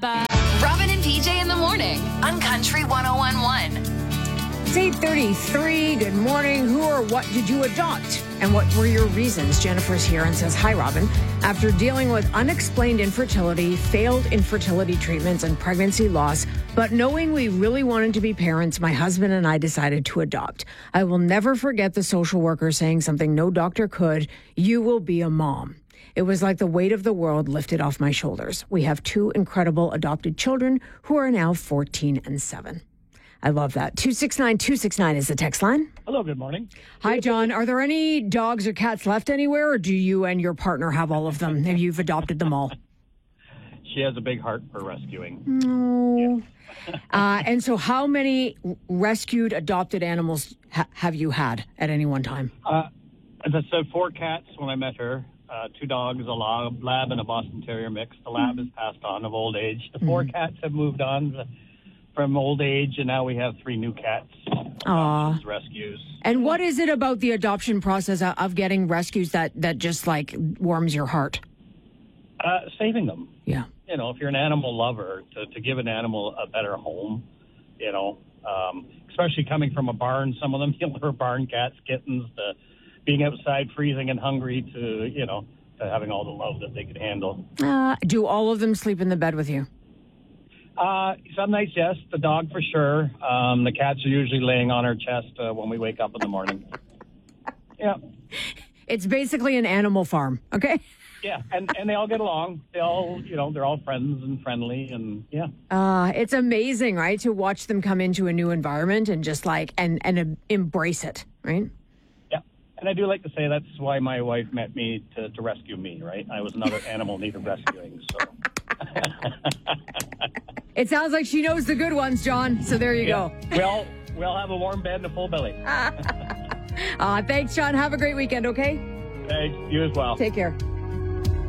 Robin and PJ in the morning on Country 101.1. It's 8:33. Good morning. Who or what did you adopt? And what were your reasons? Jennifer's here and says, hi, Robin. After dealing with unexplained infertility, failed infertility treatments, and pregnancy loss, but knowing we really wanted to be parents, my husband and I decided to adopt. I will never forget the social worker saying something no doctor could. You will be a mom. It was like the weight of the world lifted off my shoulders. We have two incredible adopted children who are now 14 and 7. I love that. 269-269 is the text line. Hello, good morning. Hi, John. Are there any dogs or cats left anywhere, or do you and your partner have all of them? Have you adopted them all? She has a big heart for rescuing. No. And so how many rescued adopted animals have you had at any one time? As I said, 4 cats when I met her. 2 dogs, a lab and a Boston Terrier mix. The lab has passed on of old age. The 4 cats have moved on from old age, and now we have 3 new cats. Rescues. And what is it about the adoption process of getting rescues that just like warms your heart? Saving them. Yeah. You know, if you're an animal lover, to give an animal a better home, you know, especially coming from a barn, some of them, you know, are barn cats, kittens, to being outside freezing and hungry to, you know, to having all the love that they could handle. Do all of them sleep in the bed with you? Some nights, yes. The dog for sure. The cats are usually laying on our chest when we wake up in the morning. Yeah. It's basically an animal farm, okay? Yeah, and they all get along. They all, you know, they're all friends and friendly, and yeah. It's amazing, right, to watch them come into a new environment and just like, and embrace it, right? And I do like to say that's why my wife met me to rescue me, right? I was another animal needed rescuing, so. It sounds like she knows the good ones, John, so there you go. We all have a warm bed and a full belly. Thanks, John. Have a great weekend, okay? Thanks. You as well. Take care.